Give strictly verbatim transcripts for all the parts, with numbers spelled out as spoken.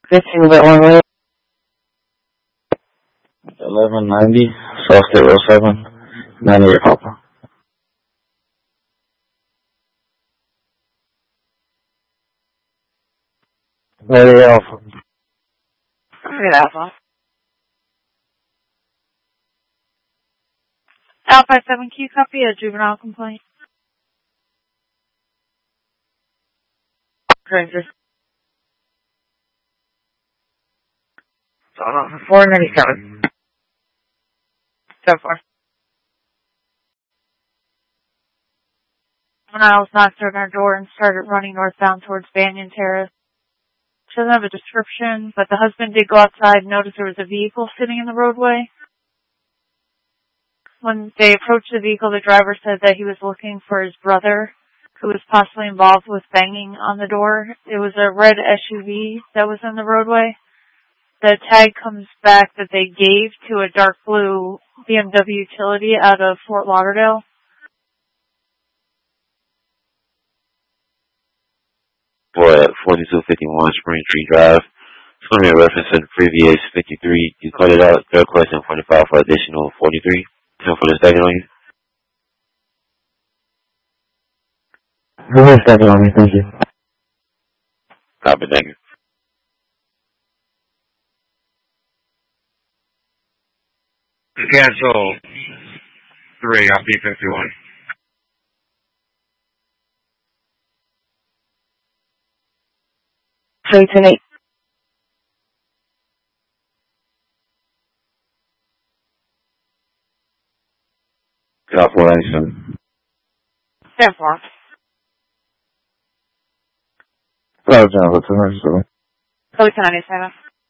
fifteen bit one way. eleven ninety, South State Road seven, ninety-eight Papa. ninety-eight Alpha. ninety-eight Alpha. Alpha seven Q, copy a juvenile complaint. Ranger. four ninety-seven. So far. Niles knocked on our door and started running northbound towards Banyan Terrace. She doesn't have a description, but the husband did go outside and notice there was a vehicle sitting in the roadway. When they approached the vehicle, the driver said that he was looking for his brother, who was possibly involved with banging on the door. It was a red S U V that was in the roadway. The tag comes back that they gave to a dark blue B M W utility out of Fort Lauderdale. For at forty-two fifty-one Spring Tree Drive. Swimming a reference to the previous fifty-three. You cut it out. Third question forty-five for additional forty-three. So for the second on you. Go ahead, second on me, thank you. Copy, thank you. Cancel three on B fifty-one. three ten eight. Got four ninety-seven. ten four. Hello, John, two ninety-seven. Code ten ninety-seven.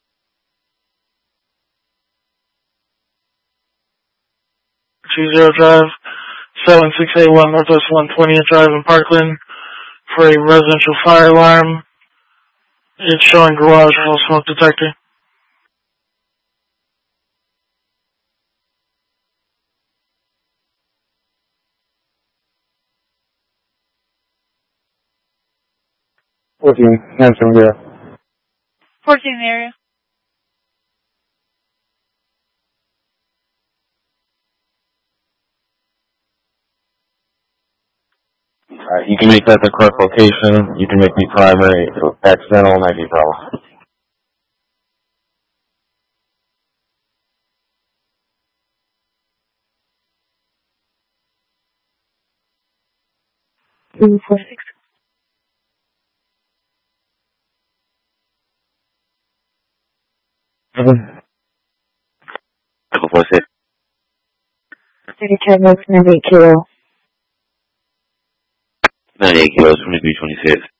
two zero Drive, seven six eight one Northwest one twentieth Drive in Parkland for a residential fire alarm. It's showing garage full smoke detector. fourteen, nine seven zero. fourteen in the area. Alright, you can make that the correct location. You can make me primary. Accidental, might be a problem. Two four six. Seven. Double four six. thirty-two, ninety-eight kilo. ninety-eight kilos, twenty-three twenty-six.